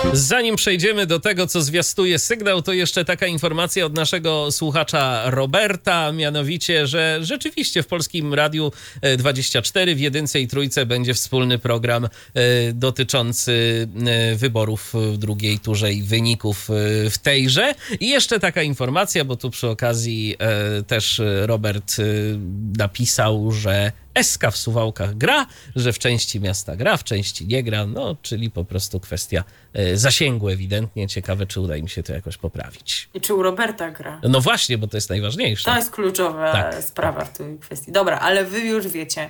Zanim przejdziemy do tego, co zwiastuje sygnał, to jeszcze taka informacja od naszego słuchacza Roberta, mianowicie, że rzeczywiście w Polskim Radiu 24 w jedynce i trójce będzie wspólny program dotyczący wyborów w drugiej turze i wyników w tejże. I jeszcze taka informacja, bo tu przy okazji też Robert napisał, że SK w Suwałkach gra, że w części miasta gra, w części nie gra, no czyli po prostu kwestia zasięgu ewidentnie. Ciekawe, czy uda im się to jakoś poprawić. I czy u Roberta gra? No właśnie, bo to jest najważniejsze. To jest kluczowa sprawa w tej kwestii. Dobra, ale wy już wiecie,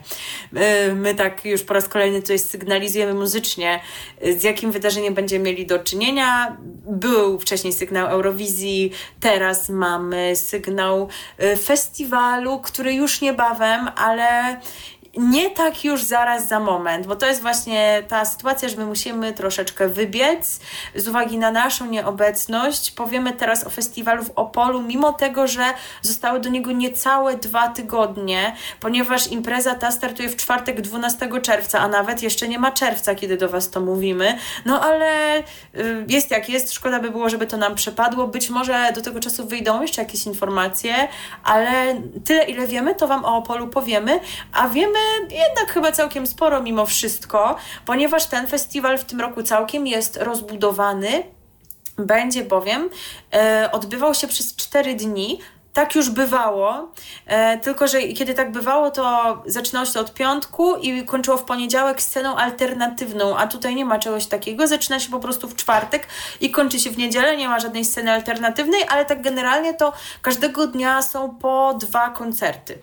my tak już po raz kolejny tutaj sygnalizujemy muzycznie, z jakim wydarzeniem będziemy mieli do czynienia. Był wcześniej sygnał Eurowizji, teraz mamy sygnał festiwalu, który już niebawem, ale nie tak już zaraz za moment, bo to jest właśnie ta sytuacja, że my musimy troszeczkę wybiec z uwagi na naszą nieobecność. Powiemy teraz o festiwalu w Opolu, mimo tego, że zostały do niego niecałe 2 tygodnie, ponieważ impreza ta startuje w czwartek 12 czerwca, a nawet jeszcze nie ma czerwca, kiedy do Was to mówimy. No ale jest jak jest, szkoda by było, żeby to nam przepadło. Być może do tego czasu wyjdą jeszcze jakieś informacje, ale tyle, ile wiemy, to Wam o Opolu powiemy, a wiemy jednak chyba całkiem sporo mimo wszystko, ponieważ ten festiwal w tym roku całkiem jest rozbudowany. Będzie bowiem odbywał się przez 4 dni. Tak już bywało, tylko że kiedy tak bywało, to zaczynało się od piątku i kończyło w poniedziałek sceną alternatywną, a tutaj nie ma czegoś takiego. Zaczyna się po prostu w czwartek i kończy się w niedzielę, nie ma żadnej sceny alternatywnej, ale tak generalnie to każdego dnia są po 2 koncerty.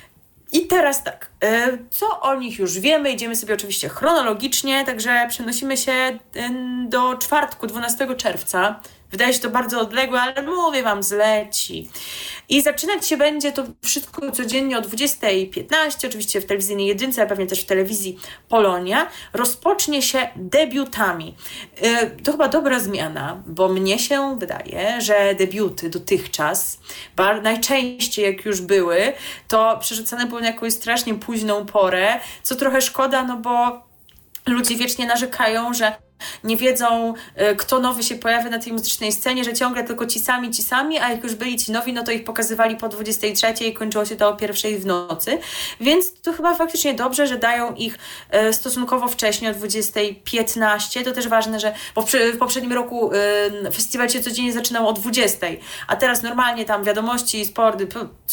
I teraz tak, co o nich już wiemy, idziemy sobie oczywiście chronologicznie, także przenosimy się do czwartku, 12 czerwca. Wydaje się to bardzo odległe, ale mówię Wam, zleci. I zaczynać się będzie to wszystko codziennie o 20:15, oczywiście w telewizyjnej jedynce, a pewnie też w telewizji Polonia. Rozpocznie się debiutami. To chyba dobra zmiana, bo mnie się wydaje, że debiuty dotychczas, najczęściej jak już były, to przerzucane były na jakąś strasznie późną porę, co trochę szkoda, no bo ludzie wiecznie narzekają, że nie wiedzą, kto nowy się pojawia na tej muzycznej scenie, że ciągle tylko ci sami, a jak już byli ci nowi, no to ich pokazywali po 23 i kończyło się to o 1 w nocy. Więc to chyba faktycznie dobrze, że dają ich stosunkowo wcześnie, o 20:15. To też ważne, że w poprzednim roku festiwal się codziennie zaczynał o 20, a teraz normalnie tam wiadomości, sport,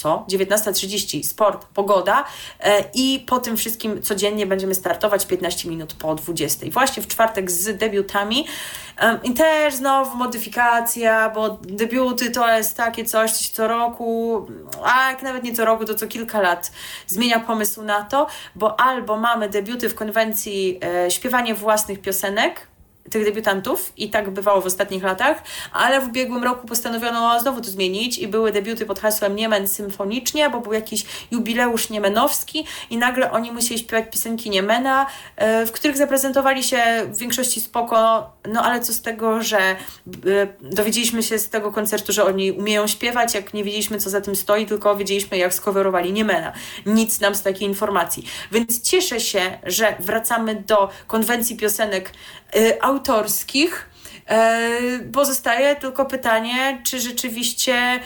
19:30, sport, pogoda i po tym wszystkim codziennie będziemy startować 15 minut po 20. Właśnie w czwartek z debiutami. I też znowu modyfikacja, bo debiuty to jest takie coś co roku, a jak nawet nie co roku, to co kilka lat zmienia pomysł na to, bo albo mamy debiuty w konwencji śpiewanie własnych piosenek, tych debiutantów i tak bywało w ostatnich latach, ale w ubiegłym roku postanowiono znowu to zmienić i były debiuty pod hasłem Niemen symfonicznie, bo był jakiś jubileusz niemenowski i nagle oni musieli śpiewać piosenki Niemena, w których zaprezentowali się w większości spoko, no ale co z tego, że dowiedzieliśmy się z tego koncertu, że oni umieją śpiewać, jak nie wiedzieliśmy, co za tym stoi, tylko wiedzieliśmy, jak skowerowali Niemena. Nic nam z takiej informacji. Więc cieszę się, że wracamy do konwencji piosenek autorskich. Pozostaje tylko pytanie, czy rzeczywiście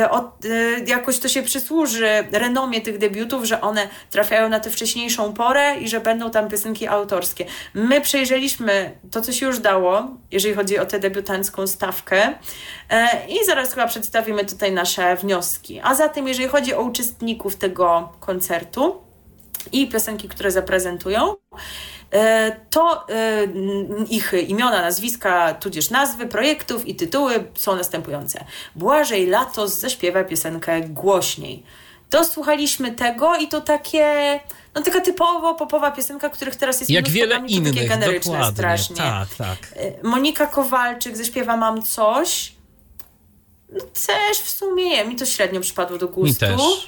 jakoś to się przysłuży renomie tych debiutów, że one trafiają na tę wcześniejszą porę i że będą tam piosenki autorskie. My przejrzeliśmy to, co się już dało, jeżeli chodzi o tę debiutancką stawkę i zaraz chyba przedstawimy tutaj nasze wnioski. A zatem, jeżeli chodzi o uczestników tego koncertu i piosenki, które zaprezentują, to ich imiona, nazwiska, tudzież nazwy projektów i tytuły są następujące. Błażej Latos zaśpiewa piosenkę Głośniej. Dosłuchaliśmy tego i to takie, no taka typowo popowa piosenka, których teraz jest jak wiele to innych, takie generyczne dokładnie. strasznie. Tak. Monika Kowalczyk zaśpiewa Mam coś. No też w sumie nie, mi to średnio przypadło do gustu. Mi też.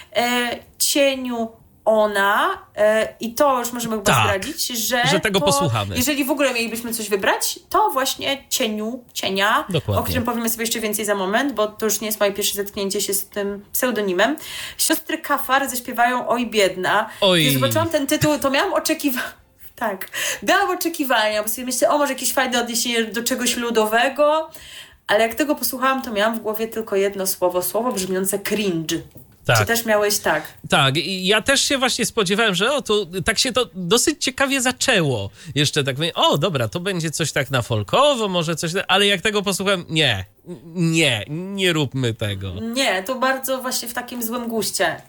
Cieniu Ona i to już możemy chyba zdradzić, że tego to, posłuchamy. Jeżeli w ogóle mielibyśmy coś wybrać, to właśnie Cienia, dokładnie. O którym powiemy sobie jeszcze więcej za moment, bo to już nie jest moje pierwsze zetknięcie się z tym pseudonimem. Siostry Kafar zaśpiewają Oj biedna. Oj. Gdy zobaczyłam ten tytuł, to miałam oczekiwania. Tak. Miałam oczekiwania, bo sobie myślę, może jakieś fajne odniesienie do czegoś ludowego, ale jak tego posłuchałam, to miałam w głowie tylko jedno słowo brzmiące cringe. Tak. Czy też miałeś tak? Tak, i ja też się właśnie spodziewałem, że tak się to dosyć ciekawie zaczęło. Jeszcze tak mówię, dobra, to będzie coś tak na folkowo, może coś, ale jak tego posłuchałem, nie róbmy tego. Nie, to bardzo właśnie w takim złym guście.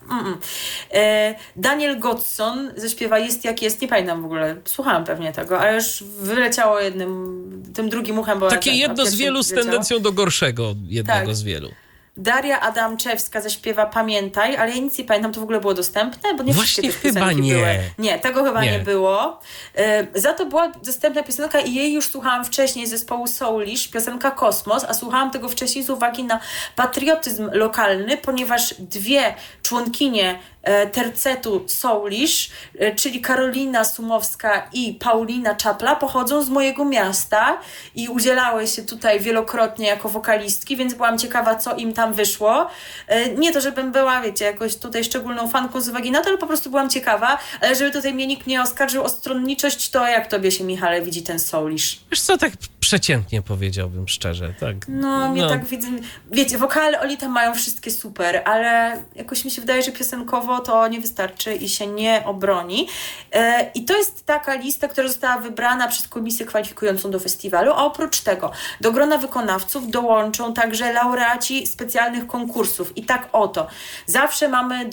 Daniel Godson zaśpiewa Jest jak jest, nie pamiętam w ogóle, słuchałam pewnie tego, ale już wyleciało tym drugim uchem. Bo takie jedno z wielu z tendencją do gorszego, jednego z wielu. Daria Adamczewska zaśpiewa Pamiętaj, ale ja nic nie pamiętam, to w ogóle było dostępne, bo nie właśnie wszystkie te chyba piosenki nie. były. Nie, tego chyba nie było. Za to była dostępna piosenka i jej już słuchałam wcześniej z zespołu Soulish, piosenka Kosmos, a słuchałam tego wcześniej z uwagi na patriotyzm lokalny, ponieważ dwie członkinie tercetu Soulish, czyli Karolina Sumowska i Paulina Czapla, pochodzą z mojego miasta i udzielały się tutaj wielokrotnie jako wokalistki, więc byłam ciekawa, co im tam wyszło. Nie to, żebym była, wiecie, jakoś tutaj szczególną fanką z uwagi na to, ale po prostu byłam ciekawa, ale żeby tutaj mnie nikt nie oskarżył o stronniczość, to jak tobie się, Michale, widzi ten Soulish? Wiesz co, tak przeciętnie powiedziałbym szczerze. Tak. Tak widzę. Wiecie, wokale oni tam mają wszystkie super, ale jakoś mi się wydaje, że piosenkowo to nie wystarczy i się nie obroni. I to jest taka lista, która została wybrana przez komisję kwalifikującą do festiwalu, a oprócz tego do grona wykonawców dołączą także laureaci specjalnych konkursów. I tak oto, zawsze mamy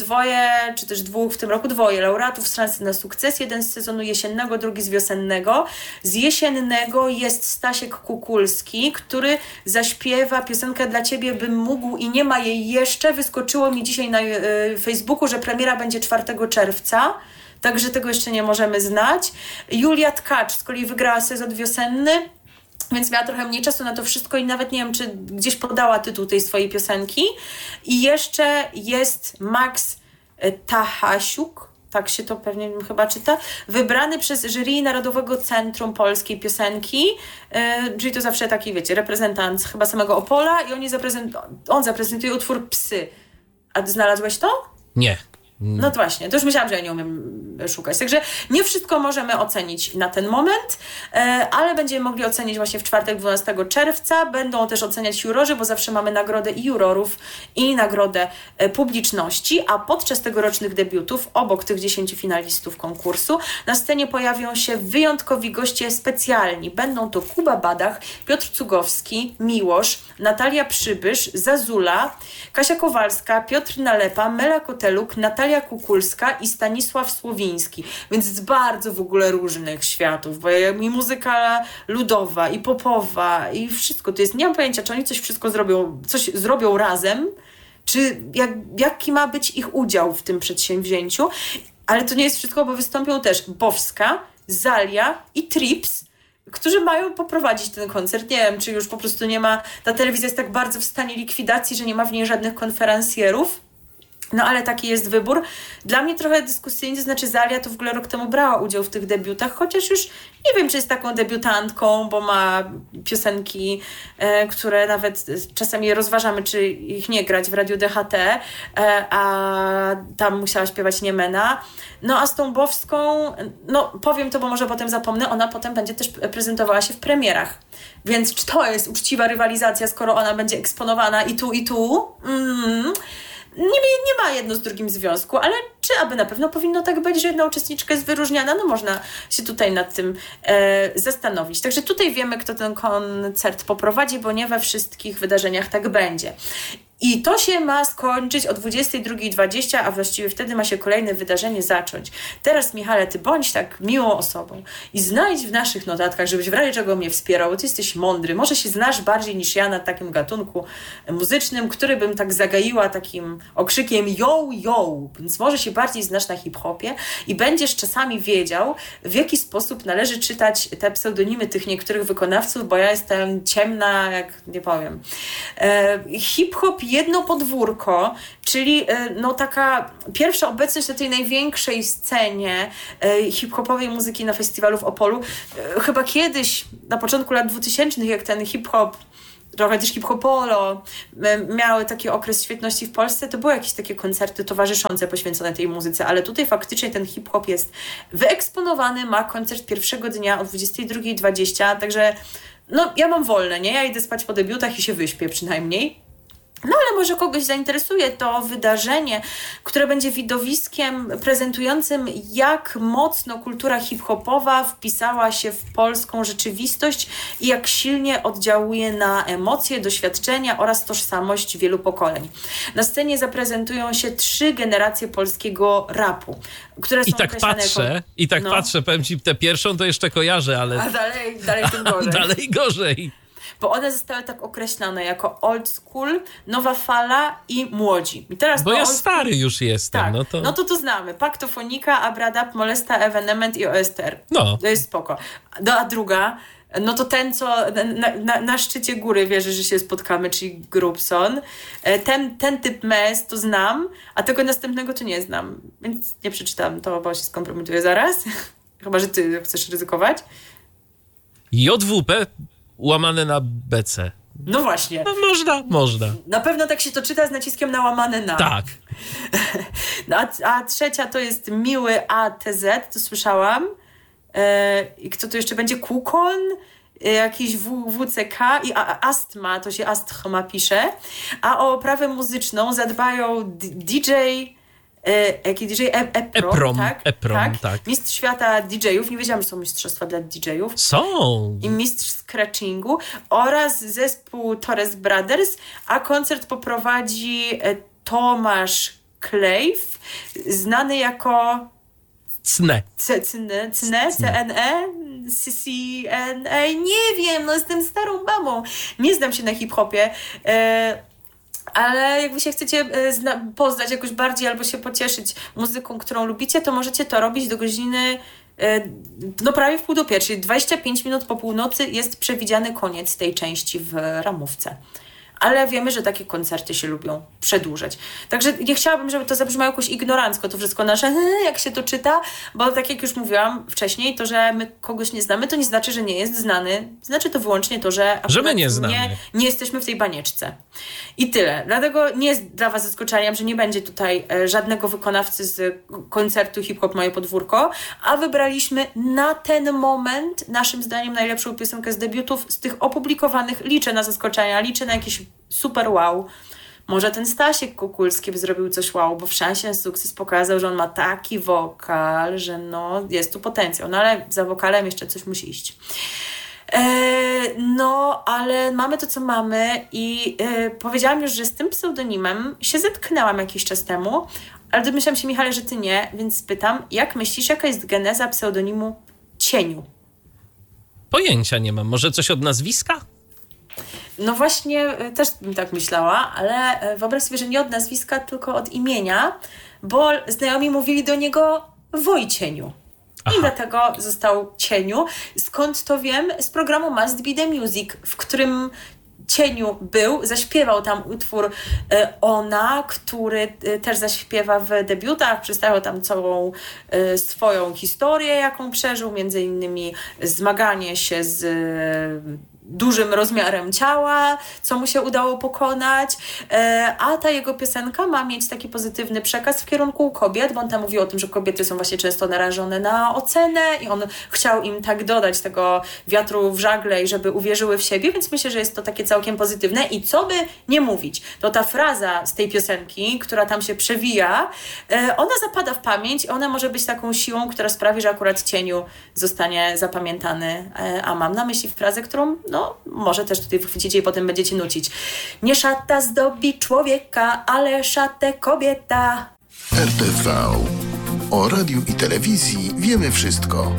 w tym roku dwoje laureatów z Szansy na sukces. Jeden z sezonu jesiennego, drugi z wiosennego. Z jesiennego jest Stasiek Kukulski, który zaśpiewa piosenkę Dla Ciebie bym mógł i nie ma jej jeszcze. Wyskoczyło mi dzisiaj na Facebooku, że premiera będzie 4 czerwca. Także tego jeszcze nie możemy znać. Julia Tkacz z kolei wygrała sezon wiosenny, więc miała trochę mniej czasu na to wszystko i nawet nie wiem, czy gdzieś podała tytuł tej swojej piosenki. I jeszcze jest Max Tachasiuk, tak się to pewnie chyba czyta, wybrany przez jury Narodowego Centrum Polskiej Piosenki, czyli to zawsze taki, wiecie, reprezentant chyba samego Opola i on zaprezentuje utwór Psy. A znalazłeś to? Nie. No to właśnie, to już myślałam, że ja nie umiem szukać. Także nie wszystko możemy ocenić na ten moment, ale będziemy mogli ocenić właśnie w czwartek 12 czerwca. Będą też oceniać jurorzy, bo zawsze mamy nagrodę i jurorów, i nagrodę publiczności, a podczas tegorocznych debiutów, obok tych 10 finalistów konkursu, na scenie pojawią się wyjątkowi goście specjalni. Będą to Kuba Badach, Piotr Cugowski, Miłosz, Natalia Przybysz, Zazula, Kasia Kowalska, Piotr Nalepa, Mela Koteluk, Natalia Kukulska i Stanisław Słowiński, więc z bardzo w ogóle różnych światów, bo i muzyka ludowa, i popowa, i wszystko. To jest, nie mam pojęcia, czy oni coś zrobią razem, czy jaki ma być ich udział w tym przedsięwzięciu, ale to nie jest wszystko, bo wystąpią też Bowska, Zalia i Trips, którzy mają poprowadzić ten koncert. Nie wiem, czy już po prostu nie ma, ta telewizja jest tak bardzo w stanie likwidacji, że nie ma w niej żadnych konferencjerów. No ale taki jest wybór. Dla mnie trochę dyskusyjny, to znaczy Zalia to w ogóle rok temu brała udział w tych debiutach, chociaż już nie wiem, czy jest taką debiutantką, bo ma piosenki, które nawet czasami rozważamy, czy ich nie grać w Radiu DHT, a tam musiała śpiewać Niemena. No a z tą Bowską, no powiem to, bo może potem zapomnę, ona potem będzie też prezentowała się w premierach. Więc czy to jest uczciwa rywalizacja, skoro ona będzie eksponowana i tu, i tu? Nie ma jedno z drugim związku, ale czy aby na pewno powinno tak być, że jedna uczestniczka jest wyróżniana? No można się tutaj nad tym zastanowić. Także tutaj wiemy, kto ten koncert poprowadzi, bo nie we wszystkich wydarzeniach tak będzie. I to się ma skończyć o 22:20, a właściwie wtedy ma się kolejne wydarzenie zacząć. Teraz, Michale, ty bądź tak miłą osobą i znajdź w naszych notatkach, żebyś w razie czego mnie wspierał, bo ty jesteś mądry, może się znasz bardziej niż ja na takim gatunku muzycznym, który bym tak zagaiła takim okrzykiem yo, yo, więc może się bardziej znasz na hip-hopie i będziesz czasami wiedział, w jaki sposób należy czytać te pseudonimy tych niektórych wykonawców, bo ja jestem ciemna, jak nie powiem. Hip-hop jedno podwórko, czyli no taka pierwsza obecność na tej największej scenie hip-hopowej muzyki na festiwalu w Opolu. Chyba kiedyś, na początku lat 2000, jak ten hip-hop trochę też hip-hopolo miały taki okres świetności w Polsce, to były jakieś takie koncerty towarzyszące poświęcone tej muzyce, ale tutaj faktycznie ten hip-hop jest wyeksponowany, ma koncert pierwszego dnia o 22:20, także no ja mam wolne, nie? Ja idę spać po debiutach i się wyśpię przynajmniej. No ale może kogoś zainteresuje to wydarzenie, które będzie widowiskiem prezentującym, jak mocno kultura hip-hopowa wpisała się w polską rzeczywistość i jak silnie oddziałuje na emocje, doświadczenia oraz tożsamość wielu pokoleń. Na scenie zaprezentują się 3 generacje polskiego rapu, które są określane patrzę, powiem ci, tę pierwszą to jeszcze kojarzę, ale... A dalej tym gorzej. Dalej gorzej. Bo one zostały tak określone jako old school, nowa fala i młodzi. I teraz bo ja stary już jestem. Tak, no to znamy. Paktofonika, Abradab, Molesta, Evenement i OSTR. No. To jest spoko. A druga, no to ten, co na szczycie góry wierzy, że się spotkamy, czyli Grubson. Ten typ mes to znam, a tego następnego to nie znam. Więc nie przeczytam to, bo się skompromituję zaraz. Chyba, że ty chcesz ryzykować. JWP łamane na BC. No właśnie. No można. Na pewno tak się to czyta z naciskiem na łamane na. Tak. No, a trzecia to jest Miły ATZ, to słyszałam. I kto to jeszcze będzie? Kukon, jakiś WCK i Astma, to się Astma pisze. A o oprawę muzyczną zadbają DJ... jaki DJ? Eprom, tak? Tak. Mistrz świata DJ-ów. Nie wiedziałam, że są mistrzostwa dla DJ-ów. Są. I mistrz scratchingu oraz zespół Torres Brothers, a koncert poprowadzi Tomasz Klejf, znany jako CNE, nie wiem, no jestem starą mamą. Nie znam się na hip-hopie. Ale jak wy się chcecie poznać jakoś bardziej albo się pocieszyć muzyką, którą lubicie, to możecie to robić do godziny no prawie w 12:30, czyli 25 minut po północy jest przewidziany koniec tej części w ramówce. Ale wiemy, że takie koncerty się lubią przedłużać. Także nie chciałabym, żeby to zabrzmiało jakoś ignorancko, to wszystko nasze, jak się to czyta, bo tak jak już mówiłam wcześniej, to, że my kogoś nie znamy, to nie znaczy, że nie jest znany. Znaczy to wyłącznie to, że my nie znamy. Nie jesteśmy w tej banieczce. I tyle. Dlatego nie jest dla was zaskoczeniem, że nie będzie tutaj żadnego wykonawcy z koncertu Hip Hop Moje Podwórko, a wybraliśmy na ten moment, naszym zdaniem, najlepszą piosenkę z debiutów, z tych opublikowanych. Liczę na zaskoczenia, liczę na jakieś super wow. Może ten Stasiek Kukulski by zrobił coś wow, bo w Szansie Sukces pokazał, że on ma taki wokal, że no jest tu potencjał. No ale za wokalem jeszcze coś musi iść. No, ale mamy to, co mamy i powiedziałam już, że z tym pseudonimem się zetknęłam jakiś czas temu, ale domyślam się, Michale, że ty nie, więc pytam, jak myślisz, jaka jest geneza pseudonimu Cieniu? Pojęcia nie mam. Może coś od nazwiska? No właśnie, też bym tak myślała, ale wyobraź sobie, że nie od nazwiska, tylko od imienia, bo znajomi mówili do niego Wojcieniu. Aha. I dlatego został Cieniu. Skąd to wiem? Z programu Must Be The Music, w którym Cieniu był, zaśpiewał tam utwór Ona, który też zaśpiewa w debiutach, przedstawiał tam całą swoją historię, jaką przeżył, między innymi zmaganie się z dużym rozmiarem ciała, co mu się udało pokonać, a ta jego piosenka ma mieć taki pozytywny przekaz w kierunku kobiet, bo on tam mówi o tym, że kobiety są właśnie często narażone na ocenę i on chciał im tak dodać tego wiatru w żagle i żeby uwierzyły w siebie, więc myślę, że jest to takie całkiem pozytywne i co by nie mówić, to ta fraza z tej piosenki, która tam się przewija, ona zapada w pamięć i ona może być taką siłą, która sprawi, że akurat Cieniu zostanie zapamiętany, a mam na myśli frazę, którą może też tutaj wychwycicie i potem będziecie nucić. Nie szata zdobi człowieka, ale szatę kobieta. RTV. O radiu i telewizji wiemy wszystko.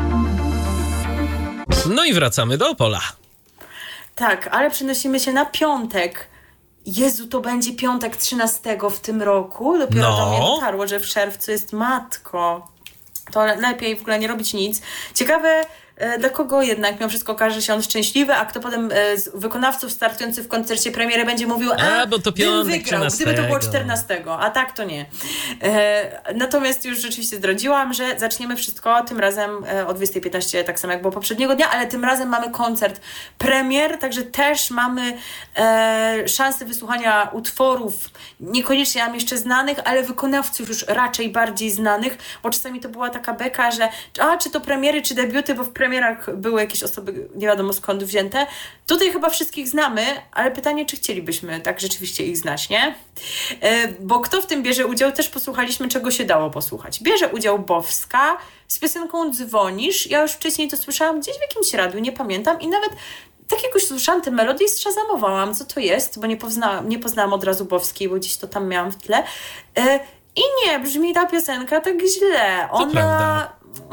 No i wracamy do Opola. Tak, ale przenosimy się na piątek. Jezu, to będzie piątek 13 w tym roku. Dopiero do mnie dotarło, że w czerwcu jest matko. To lepiej w ogóle nie robić nic. Ciekawe, dla kogo jednak mimo wszystko okaże się on szczęśliwy, a kto potem z wykonawców startujących w koncercie premiery będzie mówił, bo to gdybym piątek wygrał, 13. gdyby to było 14, a tak to nie. Natomiast już rzeczywiście zdradziłam, że zaczniemy wszystko tym razem o 20:15, tak samo jak było poprzedniego dnia, ale tym razem mamy koncert premier, także też mamy szansę wysłuchania utworów niekoniecznie nam jeszcze znanych, ale wykonawców już raczej bardziej znanych, bo czasami to była taka beka, że czy to premiery, czy debiuty, bo w premierach były jakieś osoby nie wiadomo skąd wzięte. Tutaj chyba wszystkich znamy, ale pytanie, czy chcielibyśmy tak rzeczywiście ich znać, nie? Bo kto w tym bierze udział, też posłuchaliśmy, czego się dało posłuchać. Bierze udział Bowska z piosenką Dzwonisz. Ja już wcześniej to słyszałam gdzieś w jakimś radiu, nie pamiętam i nawet tak jakoś słyszałam tę melodię i szazamowałam, co to jest, bo nie poznałam od razu Bowskiej, bo gdzieś to tam miałam w tle. I nie, brzmi ta piosenka tak źle. Ona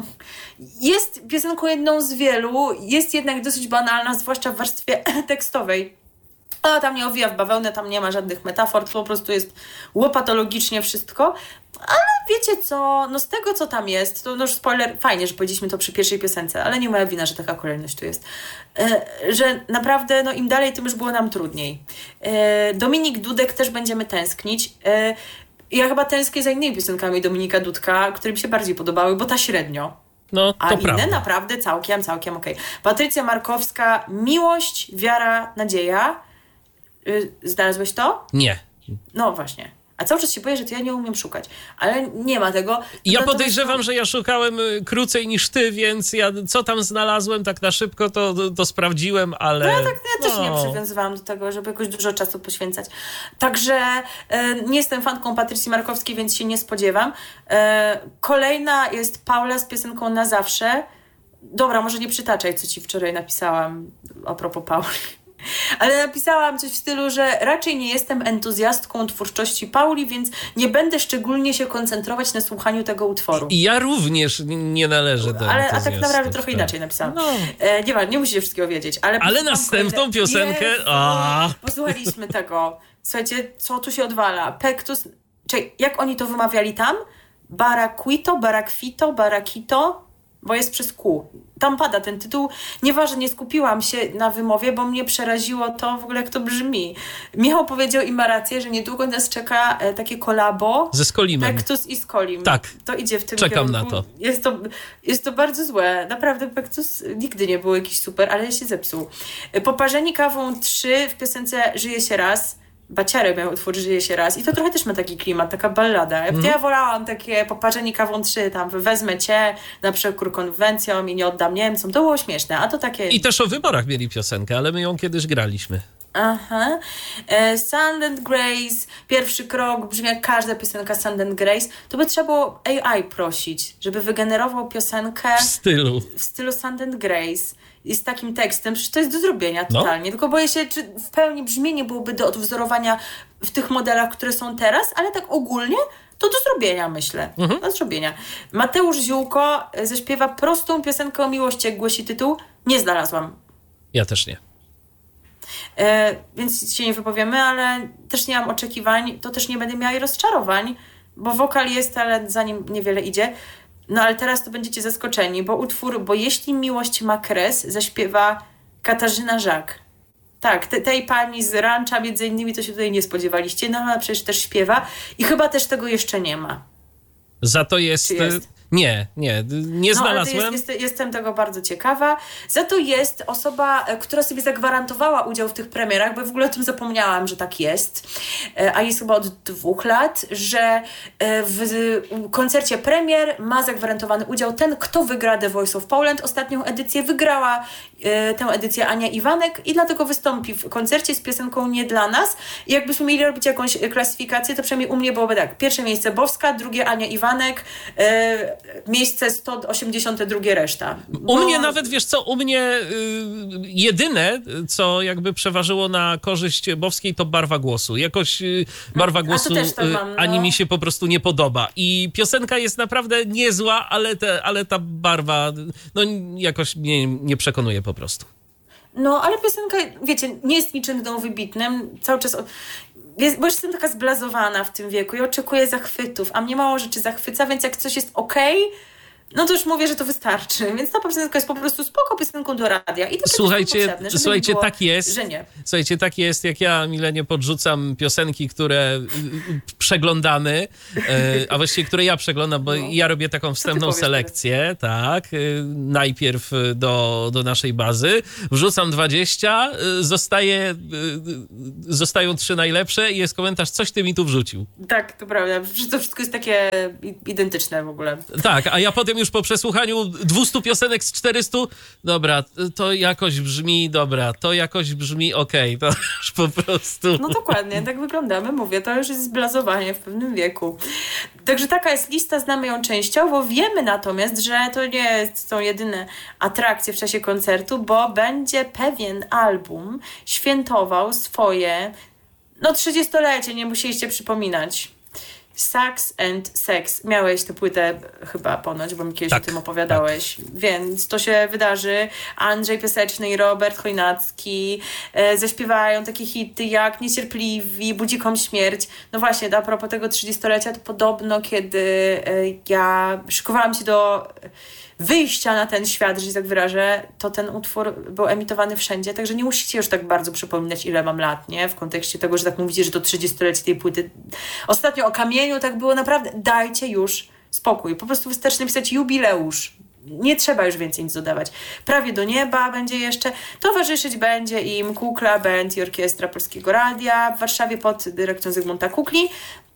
jest piosenką jedną z wielu, jest jednak dosyć banalna, zwłaszcza w warstwie tekstowej. Ona tam nie owija w bawełnę, tam nie ma żadnych metafor, to po prostu jest łopatologicznie wszystko. Ale wiecie co, no z tego co tam jest, to już spoiler, fajnie, że powiedzieliśmy to przy pierwszej piosence, ale nie moja wina, że taka kolejność tu jest. Że naprawdę, no im dalej, tym już było nam trudniej. Dominik Dudek też będziemy tęsknić. Ja chyba tęsknię za innymi piosenkami Dominika Dudka, które mi się bardziej podobały, bo ta średnio. No, to a inne prawda. naprawdę całkiem okej. Patrycja Markowska, Miłość, Wiara, Nadzieja. Znalazłeś to? Nie. No właśnie. A cały czas się boję, że to ja nie umiem szukać. Ale nie ma tego. Ja podejrzewam, że ja szukałem krócej niż ty, więc ja co tam znalazłem tak na szybko, to sprawdziłem, ale... No ja też nie przywiązywałam do tego, żeby jakoś dużo czasu poświęcać. Także nie jestem fanką Patrycji Markowskiej, więc się nie spodziewam. Kolejna jest Paula z piosenką Na zawsze. Dobra, może nie przytaczaj, co ci wczoraj napisałam a propos Pauli. Ale napisałam coś w stylu, że raczej nie jestem entuzjastką twórczości Pauli, więc nie będę szczególnie się koncentrować na słuchaniu tego utworu. I ja również nie należę do a tak naprawdę trochę inaczej napisałam. No. Nie musicie wszystkiego wiedzieć. Ale następną piosenkę... Posłuchaliśmy tego. Słuchajcie, co tu się odwala? Pektus... Czyli jak oni to wymawiali tam? Barakwito, Barakito, bo jest przez Q. Tam pada ten tytuł. Nieważne, nie skupiłam się na wymowie, bo mnie przeraziło to w ogóle, jak to brzmi. Michał powiedział i ma rację, że niedługo nas czeka takie kolabo. Ze Skolimem. Pektus i Skolim. Tak. To idzie w tym Czekam kierunku. na to. Jest to bardzo złe. Naprawdę Pektus nigdy nie był jakiś super, ale się zepsuł. Poparzeni kawą 3 w piosence Żyje się raz. Baciarę miał utwór Żyje się raz i to trochę też ma taki klimat, taka ballada. Ja wolałam takie Poparzeni kawą 3, tam Wezmę cię na przekór konwencjom i nie oddam Niemcom. To było śmieszne, a to takie... I też o wyborach mieli piosenkę, ale my ją kiedyś graliśmy. Aha. Sand and Grace, Pierwszy krok, brzmi jak każda piosenka Sand and Grace. To by trzeba było AI prosić, żeby wygenerował piosenkę w stylu Sand and Grace i z takim tekstem. Przecież to jest do zrobienia totalnie. Tylko boję się, czy w pełni brzmienie byłoby do odwzorowania w tych modelach, które są teraz, ale tak ogólnie to do zrobienia, myślę. Do zrobienia. Mateusz Ziółko zaśpiewa prostą piosenkę o miłości, jak głosi tytuł. Nie znalazłam. Ja też nie. Więc się nie wypowiemy, ale też nie mam oczekiwań, to też nie będę miała i rozczarowań, bo wokal jest, ale za nim niewiele idzie. No ale teraz to będziecie zaskoczeni, bo utwór Bo jeśli miłość ma kres zaśpiewa Katarzyna Żak. Tak, tej pani z Rancza między innymi to się tutaj nie spodziewaliście, no ona przecież też śpiewa i chyba też tego jeszcze nie ma. Za to jest... Nie znalazłem. Jestem tego bardzo ciekawa. Za to jest osoba, która sobie zagwarantowała udział w tych premierach, bo w ogóle o tym zapomniałam, że tak jest. A jest chyba od 2 lat, że w koncercie premier ma zagwarantowany udział ten, kto wygra The Voice of Poland. Ostatnią edycję wygrała tę edycję Ania Iwanek i dlatego wystąpi w koncercie z piosenką Nie dla nas. I jakbyśmy mieli robić jakąś klasyfikację, to przynajmniej u mnie byłoby tak. Pierwsze miejsce Bowska, drugie Ania Iwanek, miejsce 182 reszta. U mnie nawet, wiesz co, jedyne, co jakby przeważyło na korzyść Bowskiej, to barwa głosu. Jakoś barwa głosu ani mi się po prostu nie podoba. I piosenka jest naprawdę niezła, ale ta barwa jakoś mnie nie przekonuje po prostu. No, ale piosenka, wiecie, nie jest niczym wybitnym. Cały czas... Bo jestem taka zblazowana w tym wieku i oczekuję zachwytów, a mnie mało rzeczy zachwyca, więc jak coś jest okej, no to już mówię, że to wystarczy. Więc ta piosenka jest po prostu spoko piosenką do radia. I to Słuchajcie, potrzebne, było, tak jest. Że nie. Słuchajcie, tak jest, jak ja milenie podrzucam piosenki, które przeglądane, a właściwie które ja przeglądam, bo ja robię taką wstępną selekcję, tak, najpierw do naszej bazy, wrzucam 20, zostają 3 najlepsze i jest komentarz, coś ty mi tu wrzucił. Tak, to prawda, to wszystko jest takie identyczne w ogóle. Tak, a ja potem już po przesłuchaniu 200 piosenek z 400, dobra, to jakoś brzmi okej, to już po prostu... No dokładnie, tak wyglądamy, mówię, to już jest zblazowanie w pewnym wieku. Także taka jest lista, znamy ją częściowo, wiemy natomiast, że to nie są jedyne atrakcje w czasie koncertu, bo będzie pewien album świętował swoje, 30-lecie, nie musieliście przypominać. Sax and Sex. Miałeś tę płytę chyba ponoć, bo mi kiedyś o tym opowiadałeś. Tak. Więc to się wydarzy. Andrzej Piaseczny i Robert Chojnacki zaśpiewają takie hity jak Niecierpliwi, Budzikom śmierć. No właśnie, a propos tego 30-lecia, to podobno kiedy ja szykowałam się do wyjścia na ten świat, że się tak wyrażę, to ten utwór był emitowany wszędzie, także nie musicie już tak bardzo przypominać, ile mam lat, nie? W kontekście tego, że tak mówicie, że to 30-lecie tej płyty. Ostatnio o Kamieniu tak było, naprawdę, dajcie już spokój. Po prostu wystarczy napisać jubileusz. Nie trzeba już więcej nic dodawać. Prawie do nieba będzie jeszcze. Towarzyszyć będzie im Kukla Band i Orkiestra Polskiego Radia w Warszawie pod dyrekcją Zygmunta Kukli.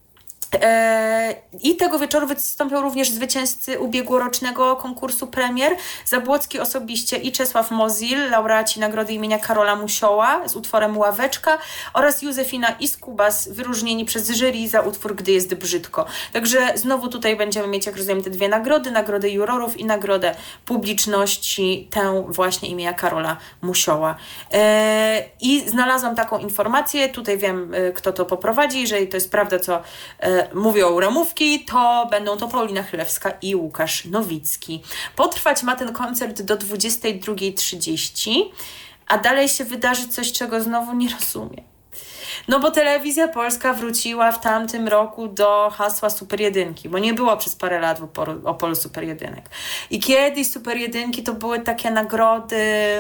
I tego wieczoru wystąpią również zwycięzcy ubiegłorocznego konkursu premier, Zabłocki osobiście i Czesław Mozil, laureaci nagrody imienia Karola Musioła z utworem Ławeczka, oraz Józefina Iskubas, wyróżnieni przez jury za utwór Gdy jest brzydko. Także znowu tutaj będziemy mieć, jak rozumiem, te 2 nagrody, nagrodę jurorów i nagrodę publiczności, tę właśnie imienia Karola Musioła. I znalazłam taką informację, tutaj wiem, kto to poprowadzi, jeżeli to jest prawda, co mówią ramówki, to będą to Paulina Chylewska i Łukasz Nowicki. Potrwać ma ten koncert do 22:30, a dalej się wydarzy coś, czego znowu nie rozumiem. No bo Telewizja Polska wróciła w tamtym roku do hasła Super Jedynki, bo nie było przez parę lat w Opolu Super Jedynek. I kiedyś Super Jedynki to były takie nagrody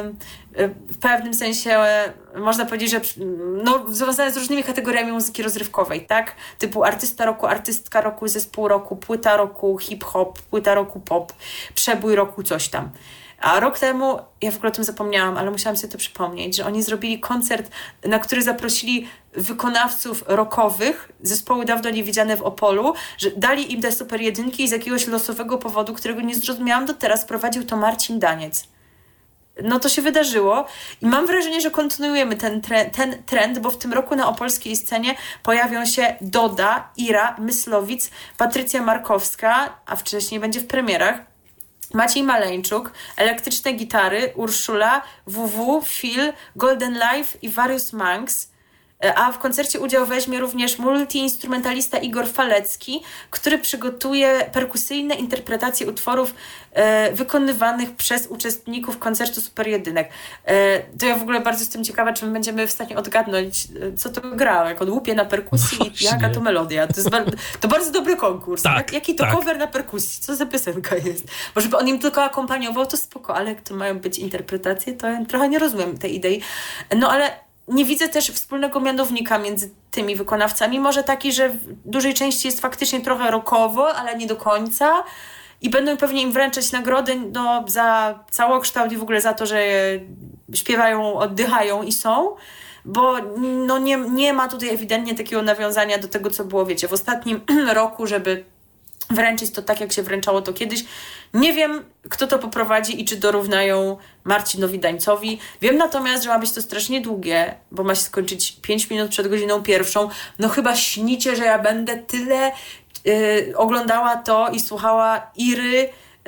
w pewnym sensie, można powiedzieć, że związane z różnymi kategoriami muzyki rozrywkowej, tak? Typu artysta roku, artystka roku, zespół roku, płyta roku, hip-hop, płyta roku pop, przebój roku, coś tam. A rok temu, ja w ogóle o tym zapomniałam, ale musiałam sobie to przypomnieć, że oni zrobili koncert, na który zaprosili wykonawców rockowych, zespoły dawno niewidziane w Opolu, że dali im te Super Jedynki i z jakiegoś losowego powodu, którego nie zrozumiałam do teraz, prowadził to Marcin Daniec. No to się wydarzyło i mam wrażenie, że kontynuujemy ten trend, bo w tym roku na opolskiej scenie pojawią się Doda, Ira, Myslowic, Patrycja Markowska, a wcześniej będzie w premierach Maciej Maleńczuk, Elektryczne Gitary, Urszula, WW, Phil, Golden Life i Various Monks. A w koncercie udział weźmie również multiinstrumentalista Igor Falecki, który przygotuje perkusyjne interpretacje utworów wykonywanych przez uczestników koncertu Super Jedynek. To ja w ogóle bardzo jestem ciekawa, czy my będziemy w stanie odgadnąć, co to gra, jak on łupie na perkusji i jaka to melodia. To bardzo dobry konkurs. Tak, jaki to cover na perkusji? Co za piosenka jest? Bo żeby on im tylko akompaniował, to spoko, ale jak to mają być interpretacje, to ja trochę nie rozumiem tej idei. No ale nie widzę też wspólnego mianownika między tymi wykonawcami. Może taki, że w dużej części jest faktycznie trochę rockowo, ale nie do końca. I będą pewnie im wręczać nagrody za całokształt i w ogóle za to, że śpiewają, oddychają i są. Bo nie ma tutaj ewidentnie takiego nawiązania do tego, co było, wiecie, w ostatnim roku, żeby wręczyć to tak, jak się wręczało to kiedyś. Nie wiem, kto to poprowadzi i czy dorównają Marcinowi Dańcowi. Wiem natomiast, że ma być to strasznie długie, bo ma się skończyć 5 minut przed godziną 1. No chyba śnicie, że ja będę tyle oglądała to i słuchała Iry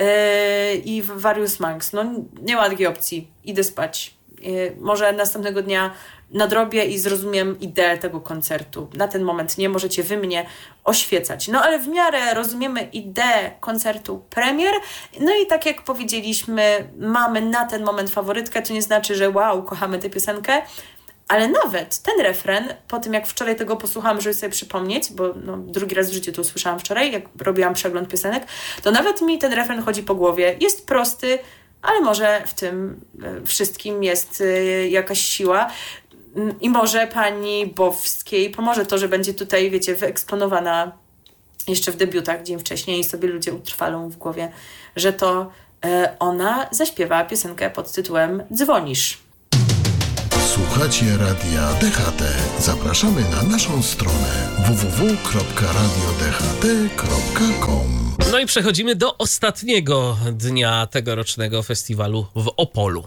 i Various Monks. No nie ma takiej opcji. Idę spać. Może następnego dnia nadrobię i zrozumiem ideę tego koncertu. Na ten moment nie możecie wy mnie oświecać. No ale w miarę rozumiemy ideę koncertu premier. No i tak jak powiedzieliśmy, mamy na ten moment faworytkę. To nie znaczy, że wow, kochamy tę piosenkę, Ale nawet ten refren, po tym jak wczoraj tego posłuchałam, żeby sobie przypomnieć, bo drugi raz w życiu to usłyszałam wczoraj, jak robiłam przegląd piosenek, to nawet mi ten refren chodzi po głowie. Jest prosty, ale może w tym wszystkim jest jakaś siła. I może pani Bowskiej pomoże to, że będzie tutaj, wiecie, wyeksponowana jeszcze w debiutach dzień wcześniej i sobie ludzie utrwalą w głowie, że to ona zaśpiewa piosenkę pod tytułem Dzwonisz. Słuchacie Radia DHT. Zapraszamy na naszą stronę www.radiodht.com. No i przechodzimy do ostatniego dnia tegorocznego festiwalu w Opolu.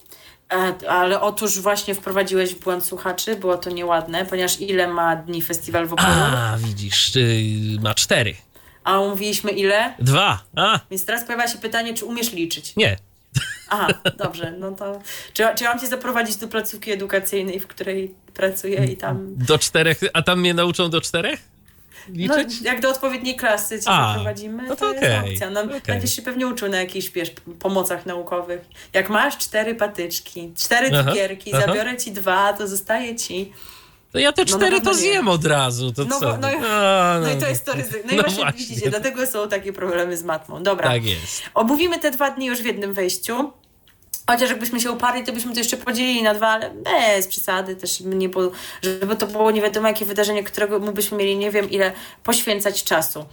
Ale otóż właśnie wprowadziłeś w błąd słuchaczy, było to nieładne, ponieważ ile ma dni festiwal w Opolu? A, widzisz, ma 4. A mówiliśmy ile? 2. Więc teraz pojawia się pytanie, czy umiesz liczyć? Nie. Aha, dobrze, no to... Czy mam cię zaprowadzić do placówki edukacyjnej, w której pracuję i tam... Do 4, a tam mnie nauczą do 4? Liczyć? No, jak do odpowiedniej klasy cię zaprowadzimy, no to jest opcja. No, będziesz się pewnie uczył na jakichś, pomocach naukowych. Jak masz 4 patyczki, 4 cukierki, zabiorę ci 2, to zostaje ci... To ja te 4 to zjem od razu, to co? No i to jest to ryzyko. No i właśnie widzicie, dlatego są takie problemy z matmą. Dobra, tak jest. Omówimy te 2 dni już w jednym wejściu. Chociaż jakbyśmy się uparli, to byśmy to jeszcze podzielili na 2, ale bez przesady też żeby to było nie wiadomo jakie wydarzenie, którego my byśmy mieli nie wiem ile poświęcać czasu.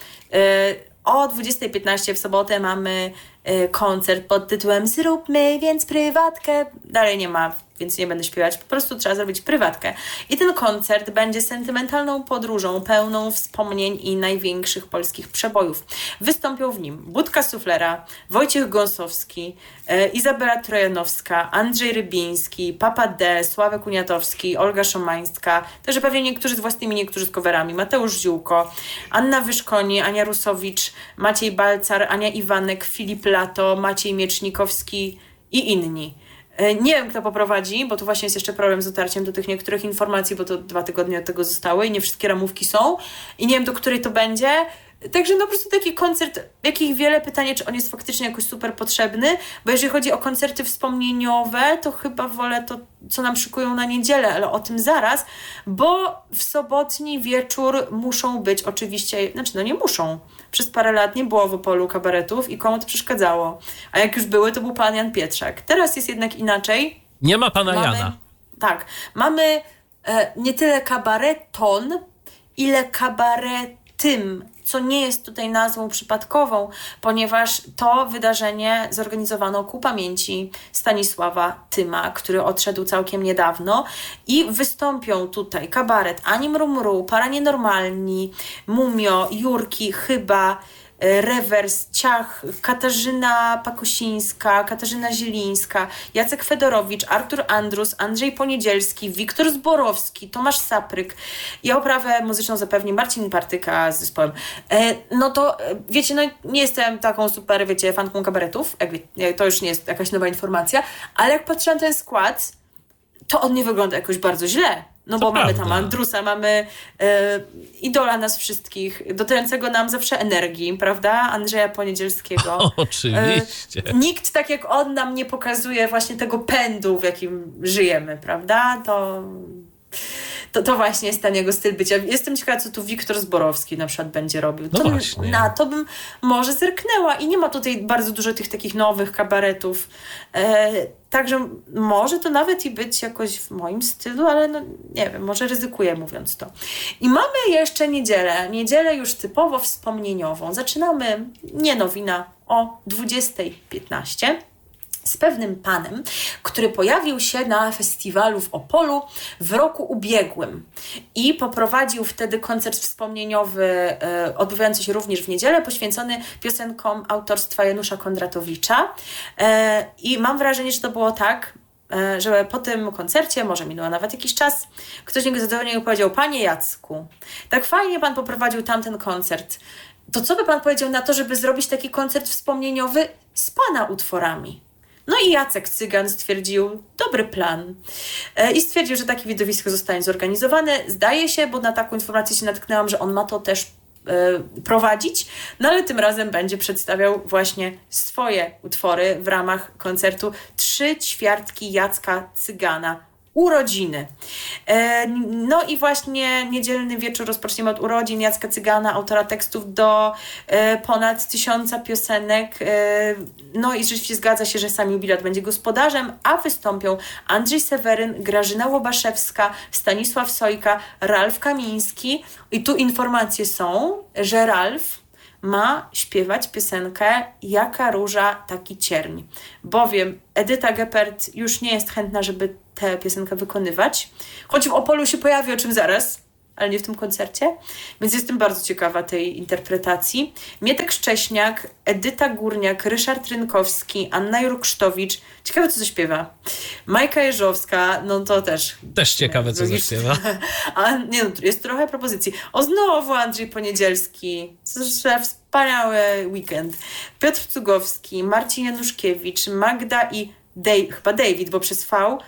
O 20:15 w sobotę mamy koncert pod tytułem Zróbmy więc prywatkę. Dalej nie ma, więc nie będę śpiewać. Po prostu trzeba zrobić prywatkę. I ten koncert będzie sentymentalną podróżą pełną wspomnień i największych polskich przebojów. Wystąpią w nim Budka Suflera, Wojciech Gąsowski, Izabela Trojanowska, Andrzej Rybiński, Papa D, Sławek Uniatowski, Olga Szomańska, także pewnie niektórzy z własnymi, niektórzy z coverami, Mateusz Ziółko, Anna Wyszkoni, Ania Rusowicz, Maciej Balcar, Ania Iwanek, Filip Lato, Maciej Miecznikowski i inni. Nie wiem, kto poprowadzi, bo tu właśnie jest jeszcze problem z dotarciem do tych niektórych informacji, bo to 2 tygodnie od tego zostały i nie wszystkie ramówki są i nie wiem, do której to będzie. Także no po prostu taki koncert, jakich wiele pytanie, czy on jest faktycznie jakoś super potrzebny, bo jeżeli chodzi o koncerty wspomnieniowe, to chyba wolę to, co nam szykują na niedzielę, ale o tym zaraz, bo w sobotni wieczór muszą być oczywiście, nie muszą. Przez parę lat nie było w Opolu kabaretów i komu to przeszkadzało. A jak już były, to był pan Jan Pietrzak. Teraz jest jednak inaczej. Nie ma pana Jana. Tak. Mamy nie tyle kabareton, ile kabaretym, co nie jest tutaj nazwą przypadkową, ponieważ to wydarzenie zorganizowano ku pamięci Stanisława Tyma, który odszedł całkiem niedawno i wystąpią tutaj kabaret Ani Mrumru, Para Nienormalni, Mumio, Jurki, Chyba, Rewers, Ciach, Katarzyna Pakosińska, Katarzyna Zielińska, Jacek Fedorowicz, Artur Andrus, Andrzej Poniedzielski, Wiktor Zborowski, Tomasz Sapryk i oprawę muzyczną zapewni Marcin Partyka z zespołem. No to wiecie, nie jestem taką super, fanką kabaretów, to już nie jest jakaś nowa informacja, ale jak patrzę na ten skład, to on nie wygląda jakoś bardzo źle. No bo mamy tam Andrusa, mamy idola nas wszystkich, dodającego nam zawsze energii, prawda? Andrzeja Poniedzielskiego. Oczywiście. Nikt tak jak on nam nie pokazuje właśnie tego pędu, w jakim żyjemy, prawda? To właśnie jest ten jego styl bycia. Jestem ciekawa, co tu Wiktor Zborowski na przykład będzie robił. Na to bym może zerknęła i nie ma tutaj bardzo dużo tych takich nowych kabaretów. Także może to nawet i być jakoś w moim stylu, ale nie wiem, może ryzykuję mówiąc to. I mamy jeszcze niedzielę już typowo wspomnieniową. Zaczynamy, nie nowina, o 20:15. z pewnym panem, który pojawił się na festiwalu w Opolu w roku ubiegłym i poprowadził wtedy koncert wspomnieniowy, odbywający się również w niedzielę, poświęcony piosenkom autorstwa Janusza Kondratowicza. I mam wrażenie, że to było tak, że po tym koncercie, może minął nawet jakiś czas, ktoś niego zadzwonił i powiedział: Panie Jacku, tak fajnie pan poprowadził tamten koncert, to co by pan powiedział na to, żeby zrobić taki koncert wspomnieniowy z pana utworami? No i Jacek Cygan stwierdził, dobry plan. I stwierdził, że takie widowisko zostanie zorganizowane. Zdaje się, bo na taką informację się natknęłam, że on ma to też prowadzić, no ale tym razem będzie przedstawiał właśnie swoje utwory w ramach koncertu 3 ćwiartki Jacka Cygana urodziny. No i właśnie niedzielny wieczór rozpoczniemy od urodzin Jacka Cygana, autora tekstów do ponad 1000 piosenek. No i rzeczywiście zgadza się, że sam jubilat będzie gospodarzem, a wystąpią Andrzej Seweryn, Grażyna Łobaszewska, Stanisław Sojka, Ralf Kamiński. I tu informacje są, że Ralf ma śpiewać piosenkę Jaka róża, taki cierń. Bowiem Edyta Geppert już nie jest chętna, żeby tę piosenkę wykonywać. Choć w Opolu się pojawi, o czym zaraz, ale nie w tym koncercie. Więc jestem bardzo ciekawa tej interpretacji. Mietek Szcześniak, Edyta Górniak, Ryszard Rynkowski, Anna Jurksztowicz. Ciekawe, co zaśpiewa. Majka Jeżowska, no to też. Też ciekawe, co zaśpiewa. A nie, no, jest trochę propozycji. O, znowu Andrzej Poniedzielski. Wspaniały weekend. Piotr Cugowski, Marcin Januszkiewicz, Magda i chyba David, bo przez V.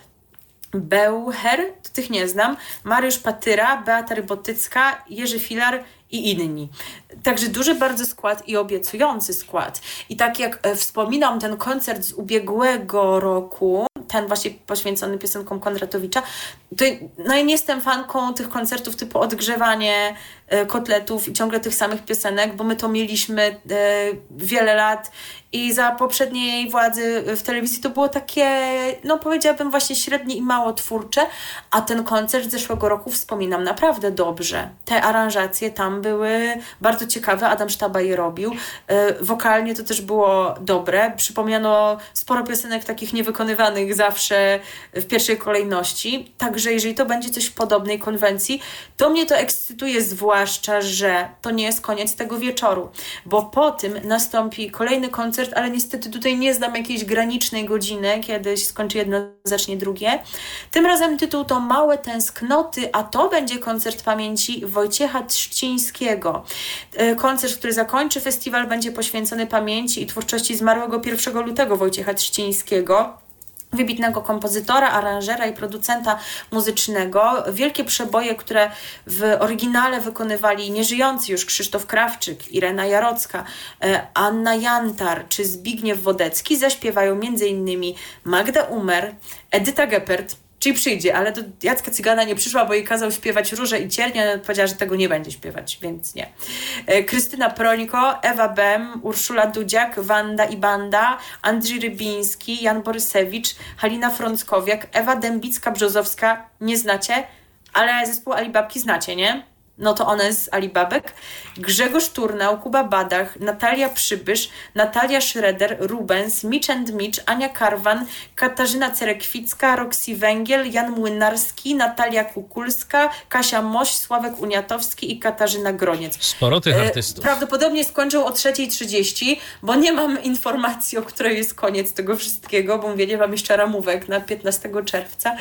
Beucher, to tych nie znam, Mariusz Patyra, Beata Rybotycka, Jerzy Filar i inni. Także duży bardzo skład i obiecujący skład. I tak jak wspominam ten koncert z ubiegłego roku, ten właśnie poświęcony piosenkom Kondratowicza, to no ja nie jestem fanką tych koncertów typu odgrzewanie kotletów i ciągle tych samych piosenek, bo my to mieliśmy wiele lat i za poprzedniej władzy w telewizji to było takie, no powiedziałabym właśnie średnie i mało twórcze, a ten koncert z zeszłego roku wspominam naprawdę dobrze. Te aranżacje tam były bardzo ciekawe, Adam Sztaba je robił. Wokalnie to też było dobre. Przypomniano sporo piosenek takich niewykonywanych zawsze w pierwszej kolejności. Także jeżeli to będzie coś w podobnej konwencji, to mnie to ekscytuje, zwłaszcza, że to nie jest koniec tego wieczoru, bo po tym nastąpi kolejny koncert, ale niestety tutaj nie znam jakiejś granicznej godziny, kiedy się skończy jedno, zacznie drugie. Tym razem tytuł to Małe tęsknoty, a to będzie koncert pamięci Wojciecha Trzcińskiego. Koncert, który zakończy festiwal, będzie poświęcony pamięci i twórczości zmarłego 1 lutego Wojciecha Trzcińskiego, wybitnego kompozytora, aranżera i producenta muzycznego. Wielkie przeboje, które w oryginale wykonywali nieżyjący już Krzysztof Krawczyk, Irena Jarocka, Anna Jantar czy Zbigniew Wodecki zaśpiewają m.in. Magda Umer, Edyta Geppert, czyli przyjdzie, ale do Jacka Cygana nie przyszła, bo jej kazał śpiewać Róże i Ciernie, ale powiedziała, że tego nie będzie śpiewać, więc nie. Krystyna Prońko, Ewa Bem, Urszula Dudziak, Wanda i Banda, Andrzej Rybiński, Jan Borysewicz, Halina Frąckowiak, Ewa Dębicka-Brzozowska, nie znacie, ale zespół Alibabki znacie, nie? No to ona jest z Alibabek. Grzegorz Turnał, Kuba Badach, Natalia Przybysz, Natalia Schroeder, Rubens, Mitch and Mitch, Ania Karwan, Katarzyna Cerekwicka, Roxy Węgiel, Jan Młynarski, Natalia Kukulska, Kasia Moś, Sławek Uniatowski i Katarzyna Groniec. Sporo tych artystów. Prawdopodobnie skończą o 3:30, bo nie mam informacji, o której jest koniec tego wszystkiego, bo mówię, nie mam jeszcze ramówek na 15 czerwca,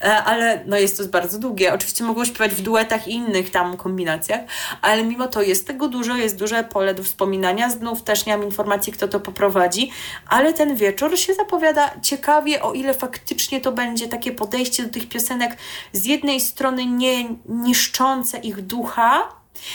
ale no jest to bardzo długie. Oczywiście mogą śpiewać w duetach i innych tam kombinacjach, ale mimo to jest tego dużo, jest duże pole do wspominania. Znów też nie mam informacji, kto to poprowadzi, ale ten wieczór się zapowiada ciekawie, o ile faktycznie to będzie takie podejście do tych piosenek z jednej strony nie niszczące ich ducha,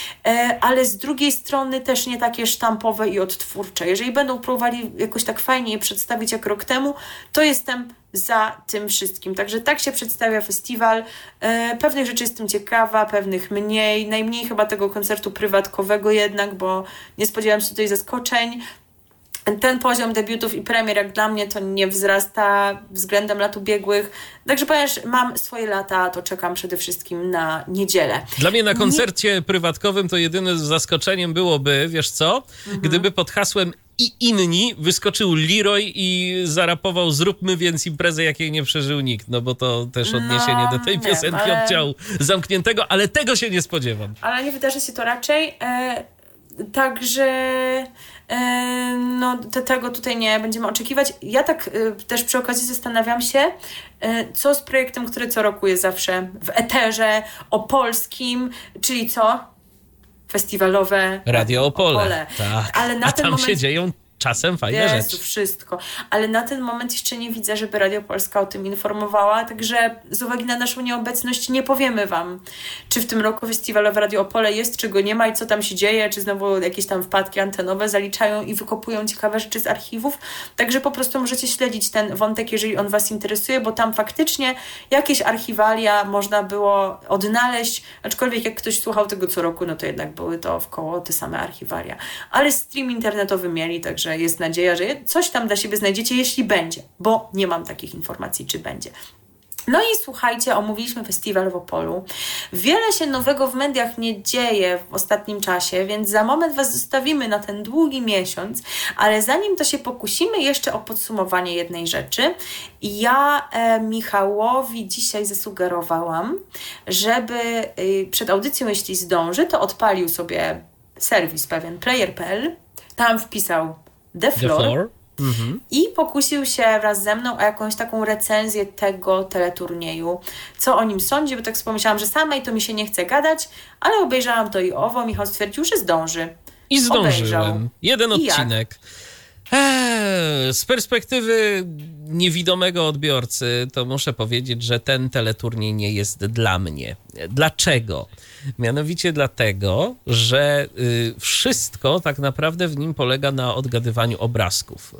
ale z drugiej strony też nie takie sztampowe i odtwórcze. Jeżeli będą próbowali jakoś tak fajnie je przedstawić jak rok temu, to jestem za tym wszystkim. Także tak się przedstawia festiwal. Pewnych rzeczy jestem ciekawa, pewnych mniej. Najmniej chyba tego koncertu prywatkowego jednak, bo nie spodziewałam się tutaj zaskoczeń. Ten poziom debiutów i premier jak dla mnie to nie wzrasta względem lat ubiegłych. Także ponieważ mam swoje lata, to czekam przede wszystkim na niedzielę. Dla mnie na koncercie prywatkowym to jedynym zaskoczeniem byłoby, wiesz co, gdyby pod hasłem i inni wyskoczył Leroy i zarapował zróbmy więc imprezę, jakiej nie przeżył nikt, no bo to też odniesienie do tej piosenki oddziału zamkniętego, ale tego się nie spodziewam. Ale nie wydarzy się to raczej. Także no tego tutaj nie będziemy oczekiwać. Ja tak też przy okazji zastanawiam się, co z projektem, który co roku jest zawsze w eterze opolskim, czyli co? Festiwalowe Radio Opole. Tak. Ale na a ten tam moment się dzieją czasem fajne Jest rzeczy. wszystko. Ale na ten moment jeszcze nie widzę, żeby Radio Polska o tym informowała, także z uwagi na naszą nieobecność nie powiemy wam, czy w tym roku festiwalowe Radio Opole jest, czy go nie ma i co tam się dzieje, czy znowu jakieś tam wpadki antenowe zaliczają i wykopują ciekawe rzeczy z archiwów. Także po prostu możecie śledzić ten wątek, jeżeli on was interesuje, bo tam faktycznie jakieś archiwalia można było odnaleźć, aczkolwiek jak ktoś słuchał tego co roku, no to jednak były to wkoło te same archiwalia. Ale stream internetowy mieli, także jest nadzieja, że coś tam dla siebie znajdziecie, jeśli będzie, bo nie mam takich informacji, czy będzie. No i słuchajcie, omówiliśmy festiwal w Opolu. Wiele się nowego w mediach nie dzieje w ostatnim czasie, więc za moment was zostawimy na ten długi miesiąc, ale zanim to się pokusimy jeszcze o podsumowanie jednej rzeczy. Ja Michałowi dzisiaj zasugerowałam, żeby przed audycją, jeśli zdąży, to odpalił sobie serwis pewien, player.pl, tam wpisał The Floor. I pokusił się wraz ze mną o jakąś taką recenzję tego teleturnieju. Co o nim sądzi, bo tak pomyślałam, że samej to mi się nie chce gadać, ale obejrzałam to i owo. Michał stwierdził, że zdąży. I zdążyłem. Obejrzał. Jeden I odcinek. Z perspektywy niewidomego odbiorcy to muszę powiedzieć, że ten teleturniej nie jest dla mnie. Dlaczego? Mianowicie dlatego, że wszystko tak naprawdę w nim polega na odgadywaniu obrazków.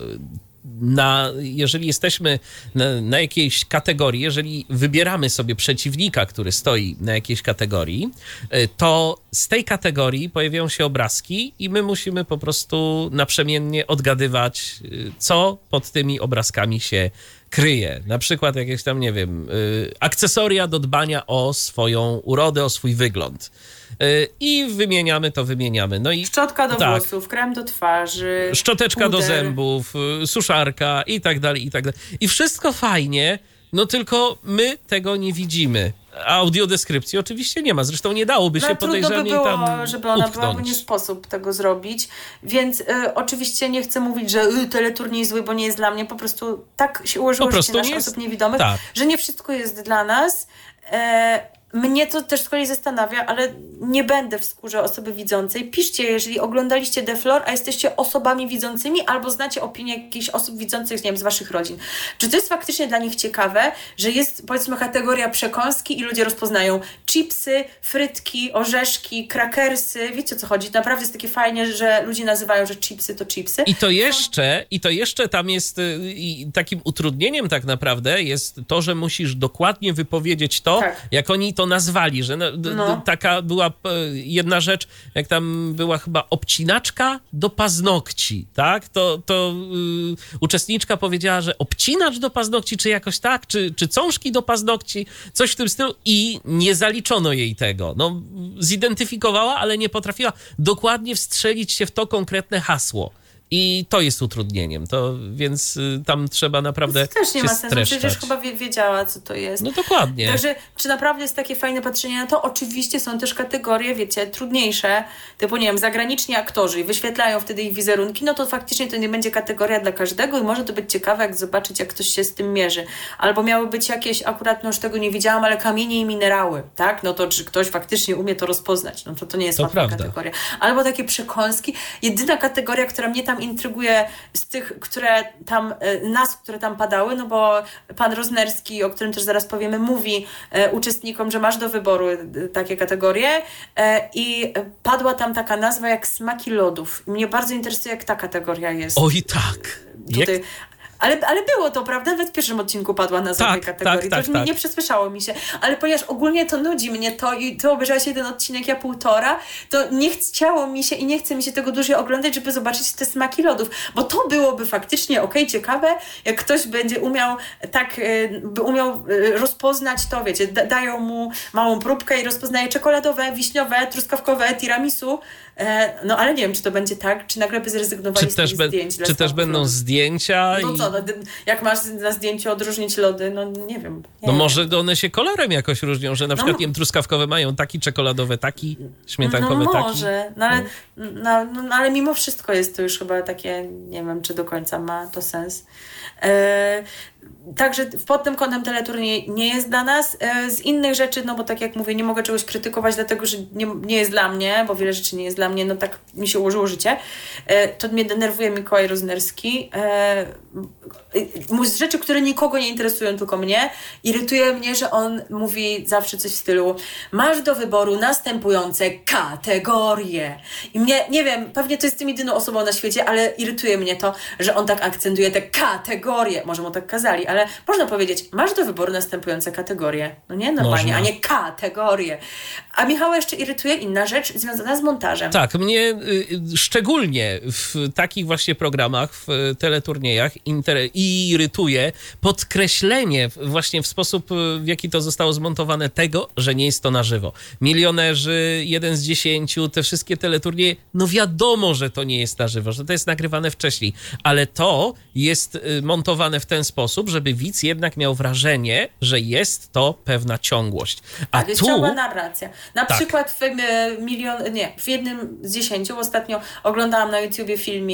Jeżeli jesteśmy na jakiejś kategorii, jeżeli wybieramy sobie przeciwnika, który stoi na jakiejś kategorii, to z tej kategorii pojawiają się obrazki i my musimy po prostu naprzemiennie odgadywać, co pod tymi obrazkami się kryje. Na przykład jakieś tam, nie wiem, akcesoria do dbania o swoją urodę, o swój wygląd. I wymieniamy. No i szczotka do włosów, krem do twarzy, szczoteczka puder. do zębów, suszarka i tak dalej, i tak dalej. I wszystko fajnie, no tylko my tego nie widzimy. A audiodeskrypcji oczywiście nie ma. Zresztą nie dałoby się podejrzanie trudno by było, tam żeby ona była, bo upchnąć. nie sposób tego zrobić. Więc oczywiście nie chcę mówić, że teleturniej zły, bo nie jest dla mnie. Po prostu tak się ułożyło życie naszych osób niewidomych, że nie wszystko jest dla nas. Mnie to też z kolei zastanawia, ale nie będę w skórze osoby widzącej. Piszcie, jeżeli oglądaliście The Floor, a jesteście osobami widzącymi albo znacie opinię jakichś osób widzących, nie wiem, z waszych rodzin. Czy to jest faktycznie dla nich ciekawe, że jest, powiedzmy, kategoria przekąski i ludzie rozpoznają chipsy, frytki, orzeszki, krakersy. Wiecie, o co chodzi? Naprawdę jest takie fajnie, że ludzie nazywają, że chipsy to chipsy. I to jeszcze tam jest i takim utrudnieniem tak naprawdę jest to, że musisz dokładnie wypowiedzieć to, jak oni to nazwali, że taka była jedna rzecz, jak tam była chyba obcinaczka do paznokci, tak? To uczestniczka powiedziała, że obcinacz do paznokci, czy jakoś tak, czy cążki do paznokci, coś w tym stylu i nie zaliczono jej tego. No, zidentyfikowała, ale nie potrafiła dokładnie wstrzelić się w to konkretne hasło. I to jest utrudnieniem, więc tam trzeba naprawdę to też nie się ma sensu, streszczać. przecież chyba wiedziała, co to jest. No dokładnie. Także czy naprawdę jest takie fajne patrzenie na to? Oczywiście są też kategorie, wiecie, trudniejsze, typu, nie wiem, zagraniczni aktorzy i wyświetlają wtedy ich wizerunki, no to faktycznie to nie będzie kategoria dla każdego i może to być ciekawe, jak zobaczyć, jak ktoś się z tym mierzy. Albo miały być jakieś, akurat no już tego nie widziałam, ale kamienie i minerały, tak? No to czy ktoś faktycznie umie to rozpoznać? No to nie jest łatwa kategoria. Albo takie przekąski. Jedyna kategoria, która mnie tam intryguje z tych, które tam padały, no bo pan Roznerski, o którym też zaraz powiemy, mówi uczestnikom, że masz do wyboru takie kategorie i padła tam taka nazwa jak smaki lodów. Mnie bardzo interesuje, jak ta kategoria jest. Oj, tak. Tutaj. Ale było to, prawda? Nawet w pierwszym odcinku padła nazwa tej kategorii. To już nie przesłyszało mi się. Ale ponieważ ogólnie to nudzi mnie to i ty obejrzałaś jeden odcinek, ja półtora, to nie chciało mi się i nie chce mi się tego dłużej oglądać, żeby zobaczyć te smaki lodów. Bo to byłoby faktycznie ciekawe, jak ktoś będzie umiał rozpoznać to, wiecie, dają mu małą próbkę i rozpoznaje czekoladowe, wiśniowe, truskawkowe, tiramisu. No ale nie wiem, czy to będzie tak, czy nagle by zrezygnowali z tych zdjęć. Czy też będą zdjęcia? No co, jak masz na zdjęciu odróżnić lody, no nie wiem. Może one się kolorem jakoś różnią, że na przykład nie wiem, truskawkowe mają taki, czekoladowe taki, śmietankowe taki. Może, ale mimo wszystko jest to już chyba takie, nie wiem, czy do końca ma to sens. Także pod tym kątem teleturniej nie jest dla nas. Z innych rzeczy, no bo tak jak mówię, nie mogę czegoś krytykować, dlatego że nie jest dla mnie, bo wiele rzeczy nie jest dla mnie, no tak mi się ułożyło życie. To mnie denerwuje Mikołaj Roznerski. Z rzeczy, które nikogo nie interesują, tylko mnie. Irytuje mnie, że on mówi zawsze coś w stylu: masz do wyboru następujące kategorie. I mnie, nie wiem, pewnie to jest tym jedyną osobą na świecie, ale irytuje mnie to, że on tak akcentuje te kategorie. Może mu tak kazali, ale można powiedzieć: masz do wyboru następujące kategorie. No nie, normalnie, Można. a nie kategorie. A Michała jeszcze irytuje inna rzecz związana z montażem. Tak, mnie szczególnie w takich właśnie programach, w teleturniejach irytuje podkreślenie właśnie w sposób, w jaki to zostało zmontowane, tego, że nie jest to na żywo. Milionerzy, 1 z 10, te wszystkie teleturnieje, no wiadomo, że to nie jest na żywo, że to jest nagrywane wcześniej, ale to jest montowane w ten sposób, żeby widz jednak miał wrażenie, że jest to pewna ciągłość. A Tak, jest tu... ciągła narracja. Na Tak. przykład w 1 z 10 ostatnio oglądałam na YouTubie filmik